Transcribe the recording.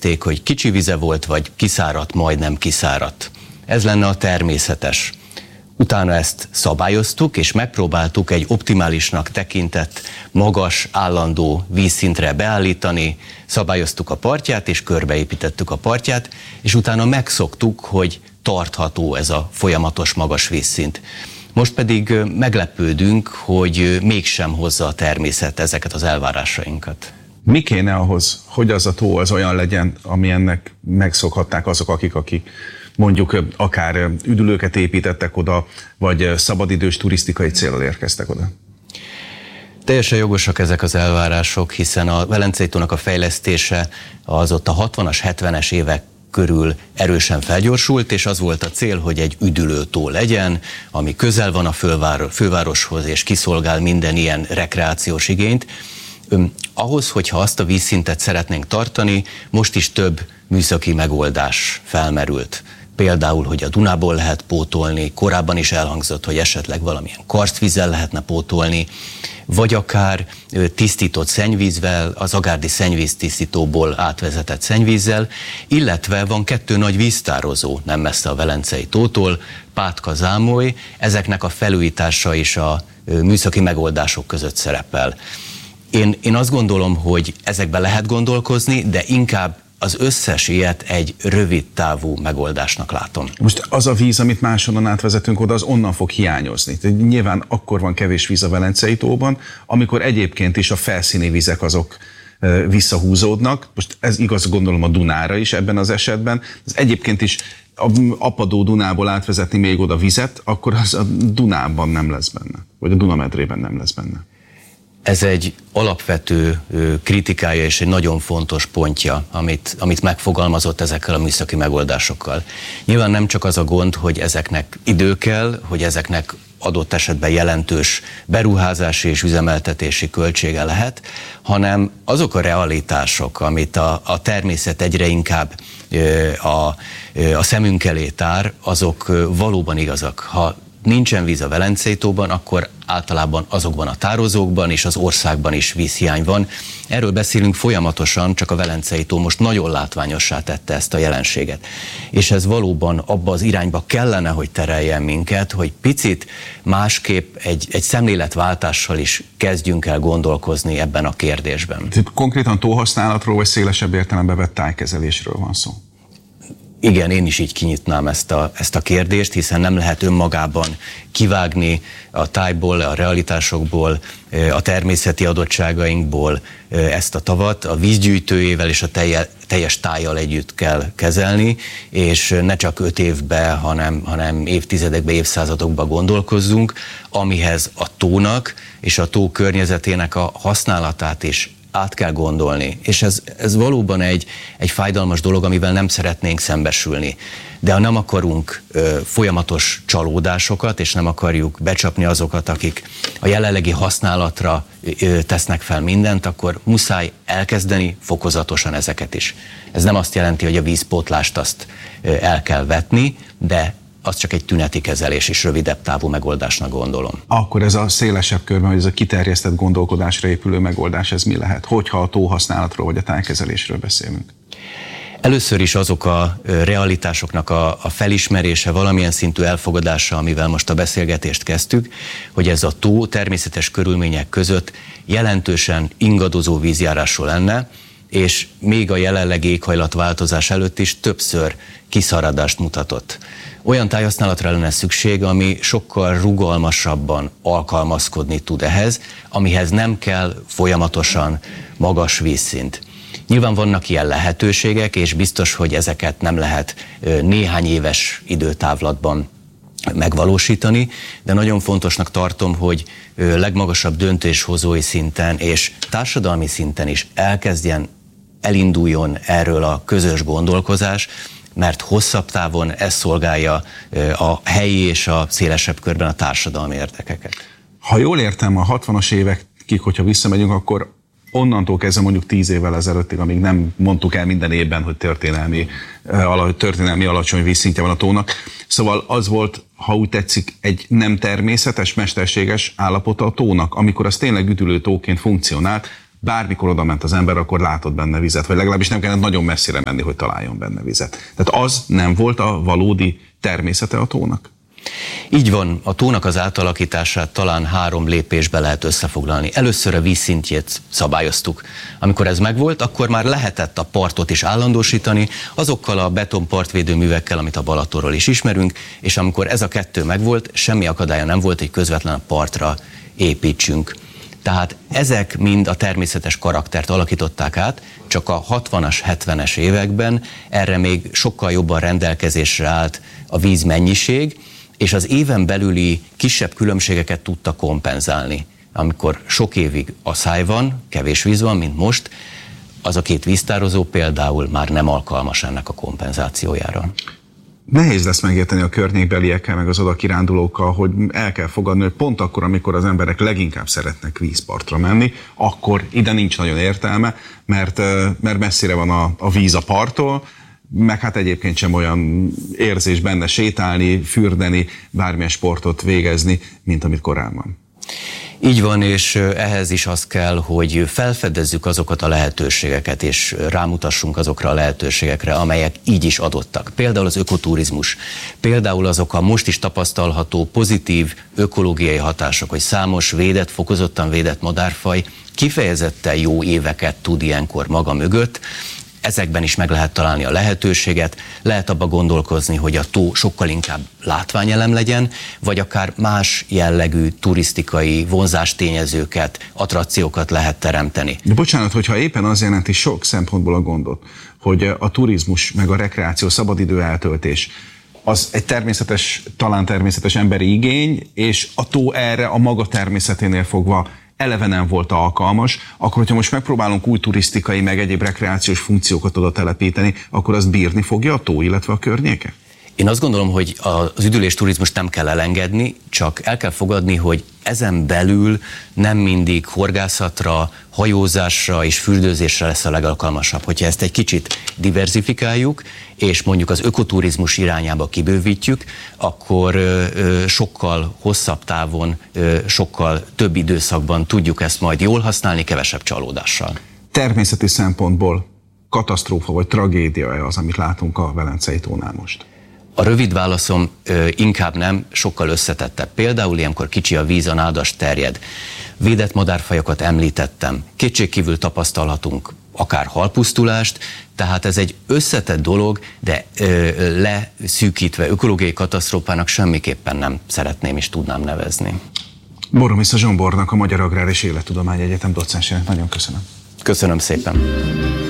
érezték, hogy kicsi vize volt, vagy kiszáradt, majdnem kiszáradt. Ez lenne a természetes. Utána ezt szabályoztuk, és megpróbáltuk egy optimálisnak tekintett, magas, állandó vízszintre beállítani, szabályoztuk a partját, és körbeépítettük a partját, és utána megszoktuk, hogy tartható ez a folyamatos magas vízszint. Most pedig meglepődünk, hogy mégsem hozza a természet ezeket az elvárásainkat. Mi kéne ahhoz, hogy az a tó az olyan legyen, ami ennek megszokhatták azok, akik mondjuk akár üdülőket építettek oda, vagy szabadidős turisztikai céllal érkeztek oda? Teljesen jogosak ezek az elvárások, hiszen a Velencei tónak a fejlesztése az ott a 60-as, 70-es évek körül erősen felgyorsult, és az volt a cél, hogy egy üdülőtó legyen, ami közel van a fővároshoz, és kiszolgál minden ilyen rekreációs igényt. Ahhoz, hogyha azt a vízszintet szeretnénk tartani, most is több műszaki megoldás felmerült. Például, hogy a Dunából lehet pótolni, korábban is elhangzott, hogy esetleg valamilyen karstvízzel lehetne pótolni, vagy akár tisztított szennyvízvel, az agárdi szennyvíztisztítóból átvezetett szennyvízzel, illetve van 2 nagy víztározó nem messze a Velencei tótól, Pátka-Zámoly, ezeknek a felújítása is a műszaki megoldások között szerepel. Én azt gondolom, hogy ezekben lehet gondolkozni, de inkább az összes ilyet egy rövid távú megoldásnak látom. Most az a víz, amit máshonnan átvezetünk oda, az onnan fog hiányozni. Tehát nyilván akkor van kevés víz a Velencei tóban, amikor egyébként is a felszíni vizek azok visszahúzódnak. Most ez igaz, gondolom, a Dunára is ebben az esetben. Ez egyébként is apadó Dunából átvezetni még oda vizet, akkor az a Dunában nem lesz benne, vagy a Dunamedrében nem lesz benne. Ez egy alapvető kritikája és egy nagyon fontos pontja, amit megfogalmazott ezekkel a műszaki megoldásokkal. Nyilván nem csak az a gond, hogy ezeknek idő kell, hogy ezeknek adott esetben jelentős beruházási és üzemeltetési költsége lehet, hanem azok a realitások, amit a természet egyre inkább a szemünk elé tár, azok valóban igazak. Ha nincsen víz a Velencei tóban, akkor általában azokban a tározókban és az országban is vízhiány van. Erről beszélünk folyamatosan, csak a Velencei tó most nagyon látványossá tette ezt a jelenséget. És ez valóban abba az irányba kellene, hogy tereljen minket, hogy picit másképp egy szemléletváltással is kezdjünk el gondolkozni ebben a kérdésben. Konkrétan tóhasználatról vagy szélesebb értelemben vett tájkezelésről van szó? Igen, én is így kinyitnám ezt a kérdést, hiszen nem lehet önmagában kivágni a tájból, a realitásokból, a természeti adottságainkból ezt a tavat. A vízgyűjtőjével és a teljes tájjal együtt kell kezelni, és ne csak 5 évbe, hanem évtizedekbe, évszázadokba gondolkozzunk, amihez a tónak és a tó környezetének a használatát is át kell gondolni, és ez valóban egy fájdalmas dolog, amivel nem szeretnénk szembesülni. De ha nem akarunk folyamatos csalódásokat, és nem akarjuk becsapni azokat, akik a jelenlegi használatra tesznek fel mindent, akkor muszáj elkezdeni fokozatosan ezeket is. Ez nem azt jelenti, hogy a vízpótlást azt el kell vetni, de az csak egy tüneti kezelés és rövidebb távú megoldásnak gondolom. Akkor ez a szélesebb körben, hogy ez a kiterjesztett gondolkodásra épülő megoldás, ez mi lehet? Hogyha a tóhasználatról vagy a tájkezelésről beszélünk? Először is azok a realitásoknak a felismerése, valamilyen szintű elfogadása, amivel most a beszélgetést kezdtük, hogy ez a tó természetes körülmények között jelentősen ingadozó vízjárású lenne, és még a jelenlegi éghajlatváltozás előtt is többször kiszaradást mutatott. Olyan tájhasználatra lenne szükség, ami sokkal rugalmasabban alkalmazkodni tud ehhez, amihez nem kell folyamatosan magas vízszint. Nyilván vannak ilyen lehetőségek, és biztos, hogy ezeket nem lehet néhány éves időtávlatban megvalósítani, de nagyon fontosnak tartom, hogy legmagasabb döntéshozói szinten és társadalmi szinten is elinduljon erről a közös gondolkozás, mert hosszabb távon ez szolgálja a helyi és a szélesebb körben a társadalmi érdekeket. Ha jól értem, a 60-as évekig, hogyha visszamegyünk, akkor onnantól kezdve mondjuk 10 évvel ezelőttig, amíg nem mondtuk el minden évben, hogy történelmi alacsony vízszintje van a tónak. Szóval az volt, ha úgy tetszik, egy nem természetes, mesterséges állapota a tónak, amikor az tényleg üdülő tóként funkcionált, bármikor oda ment az ember, akkor látott benne vizet, vagy legalábbis nem kellett nagyon messzire menni, hogy találjon benne vizet. Tehát az nem volt a valódi természete a tónak? Így van, a tónak az átalakítását talán 3 lépésbe lehet összefoglalni. Először a vízszintjét szabályoztuk. Amikor ez megvolt, akkor már lehetett a partot is állandósítani, azokkal a betonpartvédő művekkel, amit a Balatonról is ismerünk, és amikor ez a 2 megvolt, semmi akadálya nem volt, hogy közvetlen a partra építsünk. Tehát ezek mind a természetes karaktert alakították át, csak a 60-as, 70-es években erre még sokkal jobban rendelkezésre állt a vízmennyiség, és az éven belüli kisebb különbségeket tudta kompenzálni. Amikor sok évig asszály van, kevés víz van, mint most, az a 2 víztározó például már nem alkalmas ennek a kompenzációjára. Nehéz lesz megérteni a környékbeliekkel, meg az oda kirándulókkal, hogy el kell fogadni, hogy pont akkor, amikor az emberek leginkább szeretnek vízpartra menni, akkor ide nincs nagyon értelme, mert messzire van a víz a parttól, meg hát egyébként sem olyan érzés benne sétálni, fürdeni, bármilyen sportot végezni, mint amit korábban. Így van, és ehhez is az kell, hogy felfedezzük azokat a lehetőségeket, és rámutassunk azokra a lehetőségekre, amelyek így is adottak. Például az ökoturizmus, például azok a most is tapasztalható pozitív ökológiai hatások, hogy számos védett, fokozottan védett madárfaj kifejezetten jó éveket tud ilyenkor maga mögött. Ezekben is meg lehet találni a lehetőséget, lehet abba gondolkozni, hogy a tó sokkal inkább látványelem legyen, vagy akár más jellegű turisztikai vonzástényezőket, attrakciókat lehet teremteni. De bocsánat, hogyha éppen az jelenti sok szempontból a gondot, hogy a turizmus, meg a rekreáció, szabadidő eltöltés, az egy talán természetes emberi igény, és a tó erre a maga természeténél fogva eleve nem volt alkalmas, akkor hogyha most megpróbálunk új turisztikai, meg egyéb rekreációs funkciókat oda telepíteni, akkor azt bírni fogja a tó, illetve a környéke? Én azt gondolom, hogy az üdülés turizmust nem kell elengedni, csak el kell fogadni, hogy ezen belül nem mindig horgászatra, hajózásra és fürdőzésre lesz a legalkalmasabb. Hogyha ezt egy kicsit diverzifikáljuk, és mondjuk az ökoturizmus irányába kibővítjük, akkor sokkal hosszabb távon, sokkal több időszakban tudjuk ezt majd jól használni, kevesebb csalódással. Természeti szempontból katasztrófa vagy tragédia az, amit látunk a Velencei tónál most? A rövid válaszom inkább nem, sokkal összetettebb. Például ilyenkor kicsi a víz, a nádas terjed. Védett madárfajokat említettem. Kétségkívül tapasztalhatunk akár halpusztulást, tehát ez egy összetett dolog, de leszűkítve ökológiai katasztrófának semmiképpen nem szeretném és tudnám nevezni. Boromisza Zsombornak, a Magyar Agrár és Élettudományi Egyetem docensének nagyon köszönöm. Köszönöm szépen.